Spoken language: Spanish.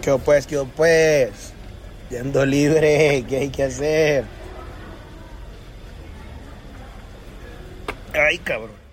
¿Qué pues? Yendo libre, ¿qué hay que hacer? Ay, cabrón.